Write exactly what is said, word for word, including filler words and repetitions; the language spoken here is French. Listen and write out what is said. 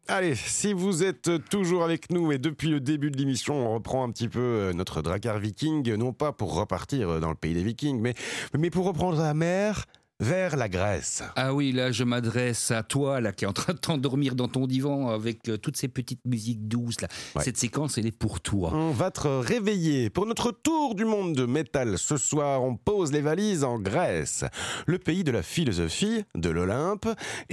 Allez, si vous êtes toujours avec nous et depuis le début de l'émission, on reprend un petit peu notre Drakkar Viking, non pas pour repartir dans le pays des Vikings, mais, mais pour reprendre la mer vers la Grèce. Ah oui, là je m'adresse à toi là qui est en train de t'endormir dans ton divan avec euh, toutes ces petites musiques douces là. Ouais. Cette séquence elle est pour toi. On va te réveiller pour notre tour du monde de métal. Ce soir, on pose les valises en Grèce, le pays de la philosophie, de l'Olympe.